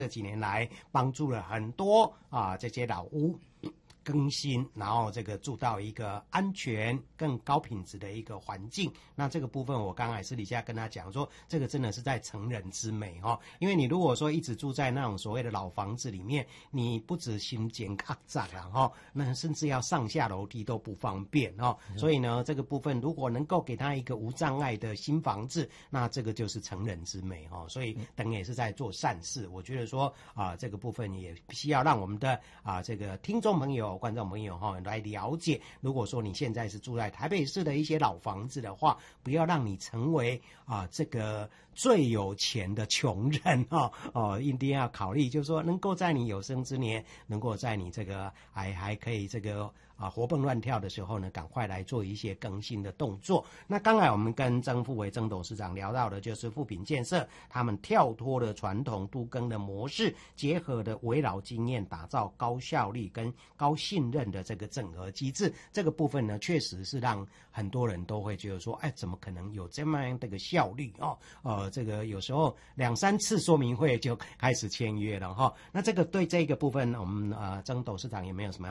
这几年来帮助了很多这些老屋更新，然后这个住到一个安全、更高品质的一个环境。那这个部分我刚才私底下跟他讲说，这个真的是在成人之美哈。因为你如果说一直住在那种所谓的老房子里面，你不止心间肮脏了哈，那甚至要上下楼梯都不方便哈。所以呢，这个部分如果能够给他一个无障碍的新房子，那这个就是成人之美哈。所以等于也是在做善事。我觉得说这个部分也需要让我们的这个听众朋友、观众朋友来了解。如果说你现在是住在台北市的一些老房子的话，不要让你成为这个最有钱的穷人一定要考虑，就是说能够在你有生之年，能够在你这个还可以这个活蹦乱跳的时候呢，赶快来做一些更新的动作。那刚才我们跟曾富伟曾董事长聊到的就是富品建设他们跳脱了传统都更的模式，结合的围绕经验，打造高效率跟高信任的这个整合机制。这个部分呢，确实是让很多人都会觉得说，怎么可能有这么样的一个效率这个有时候2-3次说明会就开始签约了那这个对这个部分，我们曾董事长有没有什么